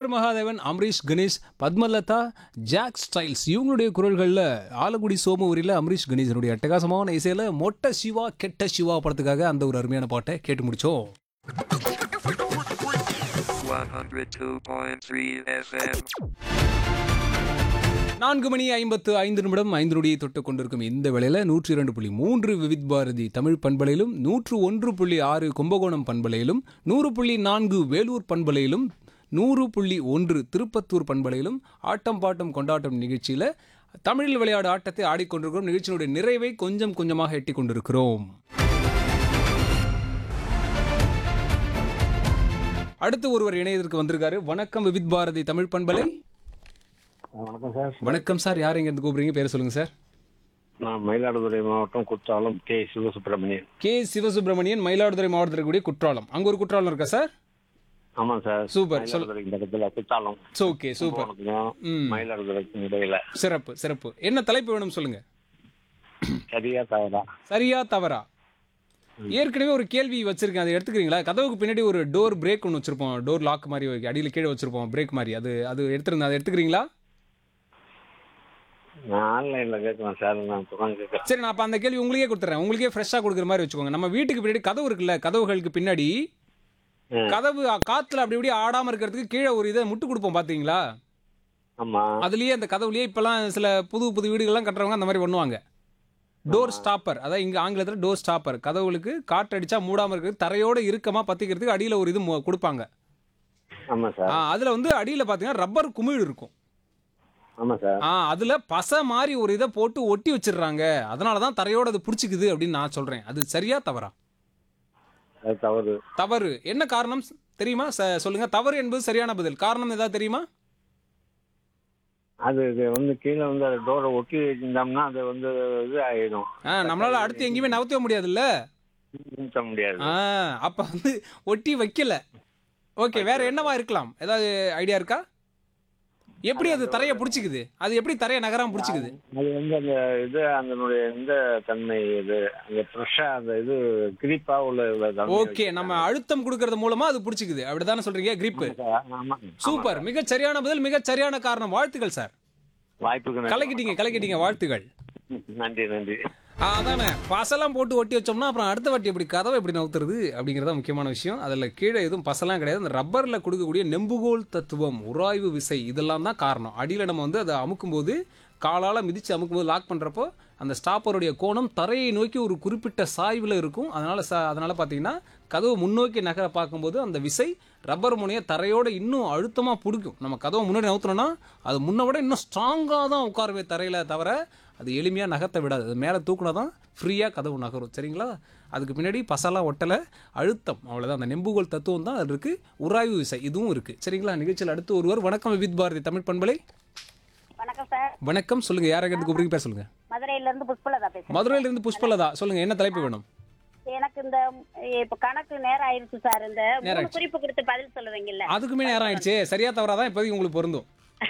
Mahadevan, Amrish Ganesh, Padmalatha, jack styles இவங்களுடைய குரல்களில் ஆலங்குடி சோமூரில் அமரீஷ் கணேசனுடைய அட்டகாசமான இசையில் மொட்டை சிவா கெட்ட சிவா படத்துக்காக அந்த ஒரு அருமையான பாட்டை கேட்டு முடிச்சோம். 102.3 FM. 4:55 5 நொடியை தொட்டு கொண்டிருக்கும் இந்த வேளையில் 102.3 விவித் பாரதி தமிழ் பண்பலையிலும் 101.6 கும்பகோணம் பண்பலையிலும் 100.4 வேலூர் பண்பலையிலும் 100.1 திருப்பத்தூர் பண்பலையிலும் ஆட்டம் பாட்டம் கொண்டாட்டம் நிகழ்ச்சியில் தமிழில் விளையாடு ஆட்டத்தை ஆடிக்கொண்டிருக்கிறோம். நிகழ்ச்சியினுடைய நிறைவை கொஞ்சம் கொஞ்சமாக எட்டி கொண்டிருக்கிறோம். அடுத்து ஒருவர் இணையதற்கு வந்திருக்காரு. வணக்கம் விவித் பாரதி தமிழ் பண்பலை. வணக்கம் சார். வணக்கம் சார். யார் எங்க இருந்து கூப்பிடுறீங்க? பேர் சொல்லுங்க சார். நான் மயிலாடுதுறை மாவட்டம் குற்றாலம் கே சிவசுப்பிரமணியன். கே சிவசுப்பிரமணியன், மயிலாடுதுறை மாவட்டத்தில் கூடிய குற்றாலம். அங்க ஒரு குற்றாலம் இருக்கா சார்? ஆமாம் சார். சூப்பர். மயிலாடுதுறை இந்த இடத்துல குற்றாலம். Okay super. மயிலாடுதுறைக்கும் இடையில. சிறப்பு சிறப்பு. என்ன தலைப்பு வேணும் சொல்லுங்க. சரியா தவறா? சரியா தவறா? ஏற்கனவே ஒரு கேள்வி வச்சிருக்கேன், அதை எடுத்துக்கிறீங்களா? கதவுக்கு பின்னாடி ஒரு டோர் பிரேக் ஒன்று வச்சிருப்போம், டோர் லாக் மாதிரி அடியில் கீழே வச்சிருப்போம், பிரேக் மாதிரி. அது எடுத்துருந்தேன், அதை எடுத்துக்கிறீங்களா? நான் ஆன்லைன்ல கேட்கலாம் சார். நான் தொடர்ந்து கேட்கறேன். சரி, நான் அப்போ அந்த கேள்வி உங்களுக்கே கொடுத்துறேன். உங்களுக்கே ஃப்ரெஷ்ஷாக கொடுக்குற மாதிரி வச்சுக்கோங்க. நம்ம வீட்டுக்கு பின்னாடி கதவு இருக்குல்ல, கதவுகளுக்கு பின்னாடி கதவு காத்துல அப்படி இப்படி ஆடாம இருக்கிறதுக்கு கீழே ஒரு இதை முட்டு கொடுப்போம், பாத்தீங்களா? ஆமா. அதுலயே அந்த கதவுலயே இப்பெல்லாம் சில புது புது வீடுகள்லாம் கட்டுறவங்க அந்த மாதிரி பண்ணுவாங்க. டோர் ஸ்டாப்பர், அதான் இங்க ஆங்கிலத்தில் டோர் ஸ்டாப்பர். கதவுகளுக்கு காற்று அடிச்சா மூடாம இருக்கிறது, தரையோட இறுக்கமா பத்திக்கிறதுக்கு அடியில ஒரு இது கொடுப்பாங்க. ஆமா சார். அதுல வந்து அடியில பாத்தீங்கன்னா ரப்பர் குமிழ் இருக்கும். ஆமா சார். அதுல பசை மாதிரி ஒரு இதை போட்டு ஒட்டி வச்சிடுறாங்க. அதனாலதான் தரையோட அது பிடிச்சிக்குது அப்படின்னு நான் சொல்றேன். அது சரியா தவறா? அது தவறு. தவறு. என்ன காரணம் தெரியுமா? சொல்லுங்க. தவறு என்பது சரியான பதில். காரணம் ஏதாவது தெரியுமா? அது வந்து கீழே வந்து அது டோரை ஒட்டி வச்சிருந்தோம்னா அது வந்து இது ஆயிடும். நம்மளால அடுத்து எங்கேயுமே நகர்த்த முடியாதுல்ல. நிறுத்த முடியாது. அப்ப வந்து ஒட்டி வைக்கல. ஓகே, வேற என்னவா இருக்கலாம்? ஏதாவது ஐடியா இருக்கா? எப்படி அது தரையை பிடிச்சிக்குது? அது எப்படி தரையை நகராம பிடிச்சிக்குது? அது வந்து அந்த இது அதனுடைய இந்த தன்மை இது அந்த ஃப்ரெஷ்ஷா அந்த இது கிரிப்பா உள்ள. ஓகே, நம்ம அழுத்தம் கொடுக்கறது மூலமா அது பிடிச்சிக்குது, அப்படிதானே சொல்றீங்க? கிரிப். சூப்பர். மிக சரியான பதில், மிக சரியான காரணம். வாழ்த்துக்கள் சார். வாய்ப்புக்கு கலக்கிட்டீங்க. வாழ்த்துக்கள். நன்றி நன்றி. அதானே, பசெல்லாம் போட்டு ஒட்டி வச்சோம்னா அப்புறம் அடுத்த வாட்டி எப்படி கதவை எப்படி நவுத்துறது அப்படிங்கிறதா முக்கியமான விஷயம். அதில் கீழே எதுவும் பசெல்லாம் கிடையாது. அந்த ரப்பரில் கொடுக்கக்கூடிய நெம்புகோல் தத்துவம், உராய்வு விசை, இதெல்லாம் தான் காரணம். அடியில் நம்ம வந்து அதை அமுக்கும்போது, காலால் மிதித்து அமுக்கும்போது, லாக் பண்ணுறப்போ அந்த ஸ்டாப்பருடைய கோணம் தரையை நோக்கி ஒரு குறிப்பிட்ட சாய்வில் இருக்கும். அதனால் பார்த்தீங்கன்னா கதவு முன்னோக்கி நகர பார்க்கும்போது அந்த விசை ரப்பர் முனையை தரையோடு இன்னும் அழுத்தமாக பிடிக்கும். நம்ம கதவை முன்னாடி நவுத்துனோன்னா அது முன்ன விட இன்னும் ஸ்ட்ராங்காக தான் உட்காருவே தரையில், தவிர அது எளிமையாக நகர்த்த விடாது. அது மேலே தூக்குனா தான் ஃப்ரீயாக கதவு நகரும். சரிங்களா? அதுக்கு பின்னாடி பசலாம் ஒட்டலை, அழுத்தம், அவ்வளோதான். அந்த நெம்புகோல் தத்துவம் தான் அது இருக்குது. உராய்வு விசை இதுவும் இருக்குது. சரிங்களா? நிகழ்ச்சியில் அடுத்து ஒருவர். வணக்கம் விவித் பாரதி தமிழ் பண்பலை. வணக்கம் சார். வணக்கம். சொல்லுங்க. யாரை கூப்பிடுறீங்க? பேர் சொல்லுங்க. மதுரையிலிருந்து புஷ்பலதா பேசுறேன். மதுரையிலிருந்து புஷ்பலதா. சொல்லுங்க, என்ன தலைப்பு வேணும்? எனக்கு இந்த இப்ப கணக்கு நேரம் ஆயிடுச்சு சார். இந்த மூணு குறிப்பு கொடுத்து பதில் சொல்லுவீங்கல்ல, அதுக்குமே நேரம் ஆயிடுச்சு. சரியா தவறாதான் இப்போதைக்கு உங்களுக்கு பொருந்தும்.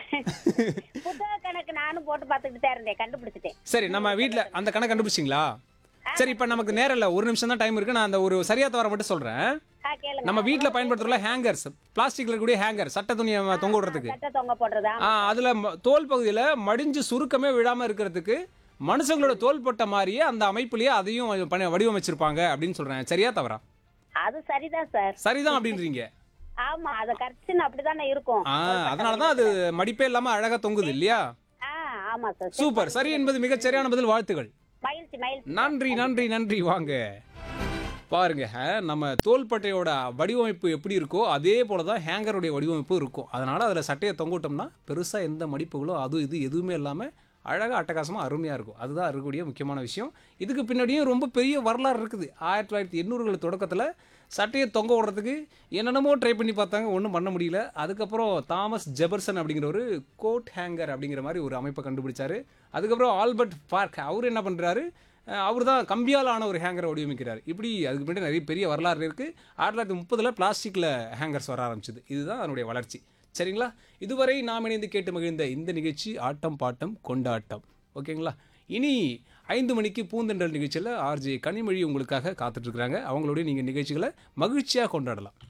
புத்தக கணக்கு நானும் போட்டு பார்த்துக்கிட்டு தான் இருந்தேன், கண்டுபிடிச்சிட்டேன். சரி, நம்ம வீட்டில் அந்த கணக்கு கண்டுபிடிச்சிங்களா? சரி, இப்போ நமக்கு நேரம் இல்லை, ஒரு நிமிஷம் தான் டைம் இருக்கு. நான் அந்த ஒரு சரியா தவற மட்டும் சொல்றேன். நம்ம வீட்டில் பயன்படுத்துற ஹேங்கர்ஸ், பிளாஸ்டிக்ல இருக்கக்கூடிய ஹேங்கர், சட்டை துணியை தொங்க விடுறதுக்கு. தொங்க போடுறதா? அதுல தோல் பகுதியில மடிஞ்சு சுருக்கமே விழாம இருக்கிறதுக்கு மனுஷங்களோட தோள்பட்ட மாதிரியே அந்த அமைப்புலயே அதையும் வடிவமைச்சிருப்பாங்க அப்படின்னு சொல்றேன். சரியா தவறா? அது சரிதான் சார். சரிதான் அப்படின்றீங்க? ஆமா, அது கரெக்ஷன் அப்படிதானே இருக்கும். அதனாலதான் அது மடிப்பே இல்லாம அழகா தொங்குது இல்லையா? ஆமா சார். சூப்பர். சரி என்பது மிகச் சரியான பதில். வாழ்த்துகள். நன்றி நன்றி நன்றி. வாங்க பாருங்க, நம்ம தோள்பட்டையோட வடிவமைப்பு எப்படி இருக்கோ அதே போல தான் ஹேங்கருடைய வடிவமைப்பு இருக்கும். அதனால அதில் சட்டையை தொங்கிட்டோம்னா பெருசாக எந்த மடிப்புகளோ அது இது எதுவுமே இல்லாமல் அழகாக அட்டகாசமாக அருமையாக இருக்கும். அதுதான் இருக்கக்கூடிய முக்கியமான விஷயம். இதுக்கு பின்னாடியும் ரொம்ப பெரிய வரலாறு இருக்குது. 1980கள் தொடக்கத்தில் சட்டையை தொங்க விடுறதுக்கு என்னென்னமோ ட்ரை பண்ணி பார்த்தாங்க, ஒன்றும் பண்ண முடியல. அதுக்கப்புறம் தாமஸ் ஜெபர்சன் அப்படிங்கிற ஒரு கோட் ஹேங்கர் அப்படிங்கிற மாதிரி ஒரு அமைப்பை கண்டுபிடிச்சாரு. அதுக்கப்புறம் ஆல்பர்ட் பார்க் அவர் என்ன பண்ணுறாரு, அவர் தான் கம்பியால் ஆன ஒரு ஹேங்கரை வடிவமைக்கிறார். இப்படி அதுக்கு பின்னாடி நிறைய பெரிய வரலாறு இருக்குது. 1930 பிளாஸ்டிக்கில் ஹேங்கர்ஸ் வர ஆரம்பிச்சது. இதுதான் அதனுடைய வளர்ச்சி. சரிங்களா? இதுவரை நாம் இணைந்து கேட்டு மகிழ்ந்த இந்த நிகழ்ச்சி ஆட்டம் பாட்டம் கொண்டாட்டம். ஓகேங்களா? இனி 5 மணிக்கு பூந்தென்றல் நிகழ்ச்சியில் ஆர்ஜே கனிமொழி உங்களுக்காக காத்துட்ருக்குறாங்க. அவங்களோட நீங்கள் நிகழ்ச்சிகளை மகிழ்ச்சியாக கொண்டாடலாம்.